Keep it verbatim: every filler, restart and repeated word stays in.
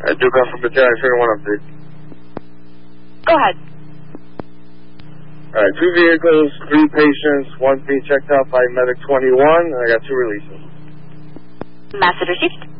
I do come from Battalion thirty-one update. Go ahead. All right, two vehicles, three patients, one being checked out by Medic twenty-one, and I got two releases. Message received.